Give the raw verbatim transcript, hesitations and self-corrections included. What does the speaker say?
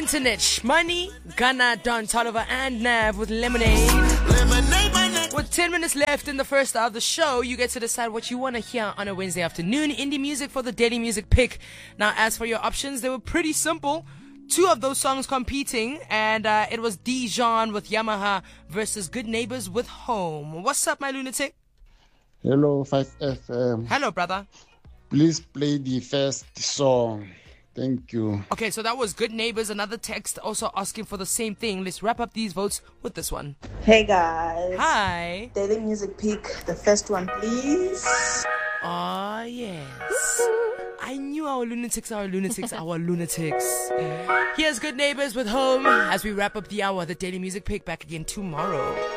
internet, Shmoney, Gunna, Don Toliver, and Nav with Lemonade. Lemonade. With ten minutes left in the first hour of the show, you get to decide what you want to hear on a Wednesday afternoon. Indie music for the Daily Music Pick. Now, as for your options, they were pretty simple. Two of those songs competing, and uh, it was Dijon with Yamaha versus Good Neighbors with Home. What's up, my lunatic? Hello, five F M. Hello, brother. Please play the first song. Thank you. Okay, so that was Good Neighbors. Another text also asking for the same thing. Let's wrap up these votes with this one. Hey, guys. Hi. Daily Music Pick, the first one, please. Oh, yes. I knew our lunatics, our lunatics, our lunatics. Here's Good Neighbors with Home as we wrap up the hour. The Daily Music Pick back again tomorrow.